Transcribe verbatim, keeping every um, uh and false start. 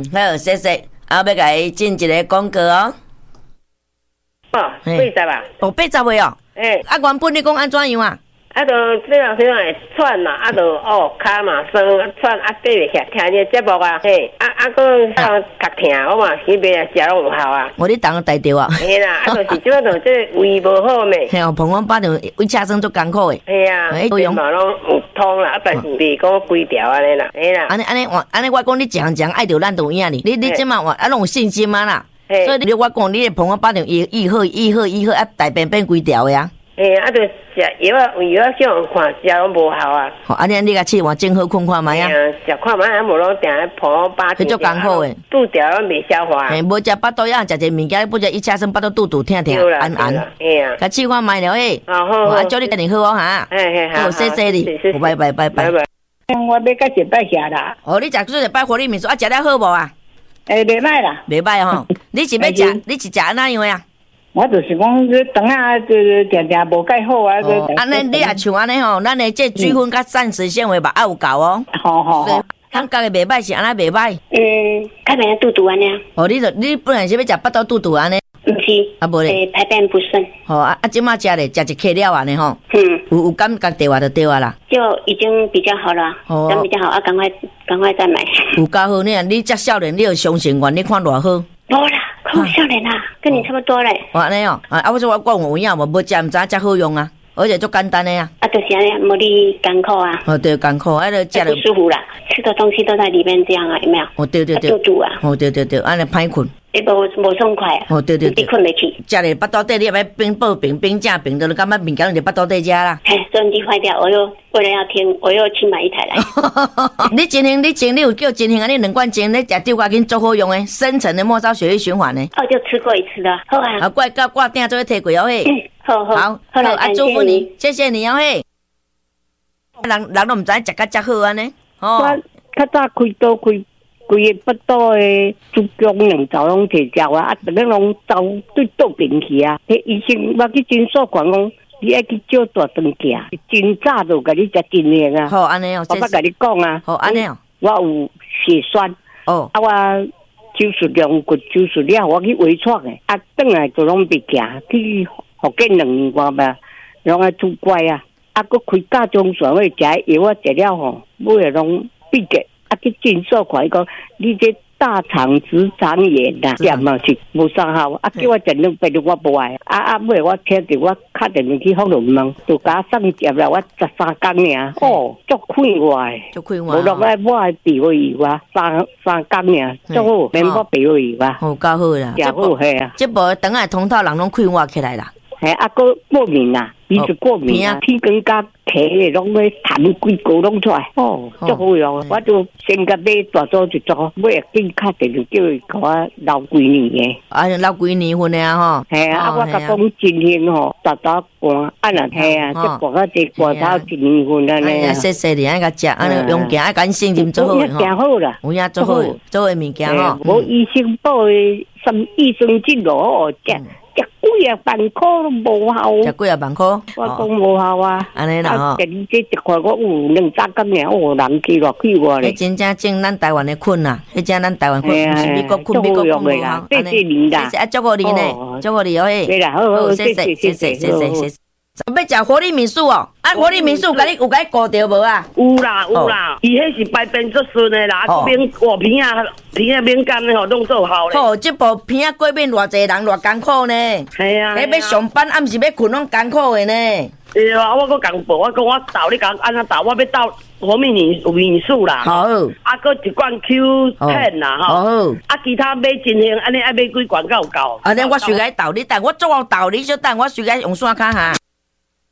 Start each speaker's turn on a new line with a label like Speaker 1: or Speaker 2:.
Speaker 1: 嗯，好，谢谢。啊，要甲伊进一个广告哦。
Speaker 2: 哦，八十吧。
Speaker 1: 哦，八十位哦。
Speaker 2: 诶、欸。
Speaker 1: 啊，原本你讲安怎样啊？
Speaker 2: 啊，就这样这样会喘嘛，啊，就哦骹嘛酸喘，啊爬袂起来，听你节目啊，嘿，啊啊，个啊较疼，我嘛去买啊，食拢有效啊。
Speaker 1: 我你当个大条啊？
Speaker 2: 嘿啦，啊，就是即摆就这胃无好咩？
Speaker 1: 嘿哦，膀胱巴着胃车生足艰苦诶。
Speaker 2: 嘿啊，胃嘛拢有通啦，啊，但是袂讲规条安尼啦，嘿啦。
Speaker 1: 安尼安尼我安尼我讲你常常爱着咱就有影哩，你你即马我啊拢有信心啊啦。所以你我讲你的膀胱巴着医医好医好医好啊，大便变规条诶啊。
Speaker 2: 嘿，啊，就食药啊，有药上看食拢无效啊。
Speaker 1: 好，啊，你你甲试换正好困看卖啊。
Speaker 2: 食看卖啊，无拢定咧破八
Speaker 1: 足艰苦诶，
Speaker 2: 肚条拢袂消化。
Speaker 1: 嘿，无食巴肚药，食者物件，不只一车生巴肚肚肚疼疼，按按。
Speaker 2: 嘿啊，
Speaker 1: 甲试看卖了诶。
Speaker 2: 好好。
Speaker 1: 啊，祝你家己好哦哈。
Speaker 2: 嘿嘿好。
Speaker 1: 好，谢谢你。拜拜拜拜。
Speaker 2: 我要甲一摆下啦。
Speaker 1: 哦，你食做一摆活力面素啊，食了好无啊？
Speaker 2: 诶，袂歹啦。
Speaker 1: 袂歹吼，你是要食？你是食安怎样啊？
Speaker 2: 我就是讲，这肠啊，这定定无介好啊。
Speaker 1: 哦，安尼你也像安尼吼，咱的这水分甲膳食纤维嘛爱有够哦。
Speaker 2: 好好好。
Speaker 1: 感觉的袂歹是安尼袂歹。
Speaker 2: 嗯，较袂肚肚安尼。
Speaker 1: 哦，你就你本来是要食巴肚肚肚安尼。
Speaker 2: 毋是。啊
Speaker 1: 无咧。
Speaker 2: 排便不顺。
Speaker 1: 吼啊啊！即马食咧，食一克了安尼吼。
Speaker 2: 嗯。
Speaker 1: 有有感觉对啊，就对啊啦。
Speaker 2: 就已经比较好了。哦。这样比较好啊！赶快赶快再买。有
Speaker 1: 够好呢，你遮少年，你有相信愿，你看偌好。
Speaker 2: 无啦。我少年啦，跟你差不多嘞。
Speaker 1: 哦，安尼哦，啊，我说我讲有影无，无食毋知遮好用啊，而且足简单的呀。
Speaker 2: 啊，就是安尼，无你艰苦啊。
Speaker 1: 哦，对，艰苦，啊，就食
Speaker 2: 不舒服啦，吃的东西都在里面，这样啊，有没有？
Speaker 1: 哦，对对对。
Speaker 2: 肚肚啊。
Speaker 1: 哦，对对对，安尼歹困。
Speaker 2: 你无无爽快啊？
Speaker 1: 哦，对对对。
Speaker 2: 你困袂去。
Speaker 1: 食咧巴肚底，你也要冰报冰冰正冰，就感觉物件就巴肚底食啦。
Speaker 2: 嘿，收音机坏掉，我又为了要听，我又去买一台来。
Speaker 1: 你真行，你真，你有叫真行啊？你两罐真，你食丢甲紧足好用诶，深层的末梢血液循环诶。
Speaker 2: 哦，就吃过一次的，好啊。
Speaker 1: 啊，怪到挂顶做去摕过哦嘿。
Speaker 2: 好好。
Speaker 1: 好，好啊，祝福你，谢谢你哦嘿。人人都毋知食甲遮好安尼。哦。
Speaker 2: 我较早开刀开。规个腹肚诶，子宫两灶拢摕掉啊，啊，逐个拢走对倒病去啊。迄医生我去诊所讲讲，你爱去照大肠镜，真早就甲你食真诶啊。
Speaker 1: 好，安尼哦，
Speaker 2: 我捌甲你讲啊。
Speaker 1: 好，安尼哦。
Speaker 2: 我有血栓。哦。啊，我手术量骨手术了，我去微创诶，啊，转来就拢袂行，去福建两年外吧，拢爱拄拐啊，啊，佫开甲中线，我食药啊食了吼，尾啊拢闭结。啊，去诊所看伊讲，你这大肠直肠炎啦，也嘛是无啥效。啊，叫我食两百日我无爱。啊啊，尾我听着我敲电话去福隆问，就甲送接啦，我十三工尔。哦，足快活诶，
Speaker 1: 足快活。
Speaker 2: 无落来我爱避过伊哇，三三工尔，足好，免我避过伊哇。
Speaker 1: 哦，够好啦，
Speaker 2: 真好嘿啊！
Speaker 1: 这部等下通透人拢快活起来啦。
Speaker 2: 嘿，啊，佫过敏啦，伊就过敏啊，天光甲起诶，拢要痰规个拢出来，哦，足好用。我就先甲买大组一组，尾啊紧敲电话叫伊甲我留几年诶。
Speaker 1: 啊，留几年份诶啊吼。
Speaker 2: 嘿啊，啊我甲讲真兴吼，逐逐寒，啊若嘿啊，即寒啊济寒头一年份安尼啊。
Speaker 1: 谢谢你，爱甲食，安尼用行，爱甲信任做好吼。
Speaker 2: 食好啦，
Speaker 1: 有影做好，做诶物件吼。
Speaker 2: 无医生报诶，什益生菌咯，食。食几啊万块都无效，
Speaker 1: 食几啊万块，
Speaker 2: 我讲无效啊。
Speaker 1: 安尼啦吼，
Speaker 2: 你这一块我有两三工尔，哦，人气偌气我咧。
Speaker 1: 迄真正正咱台湾的困啊，迄正咱台湾困，毋是美国困，美国困无效。
Speaker 2: 谢谢你啦，
Speaker 1: 谢谢啊，祝福你呢，祝福你哦嘿。
Speaker 2: 对啦，好好，
Speaker 1: 谢谢谢谢谢谢谢谢。要食活力民宿哦，啊，活力民宿，甲你有甲你顾着无啊？
Speaker 3: 有啦有啦，伊迄是排便足顺的啦，啊，免哇片啊片啊敏感的吼，拢做好咧。
Speaker 1: 好，这部片啊过面偌济人偌艰苦呢？
Speaker 3: 系啊，
Speaker 1: 迄要上班，暗时要困，拢艰苦的呢。
Speaker 3: 对啊，我搁讲报，我讲我豆你讲安怎豆，我要豆活力民民宿啦。
Speaker 1: 好，
Speaker 3: 啊，搁一罐 Q 十 啦吼。好，啊，其他买真兴，安尼爱买几罐够够？
Speaker 1: 安尼我随个豆你等，我做好豆你小等，我随个用线卡哈。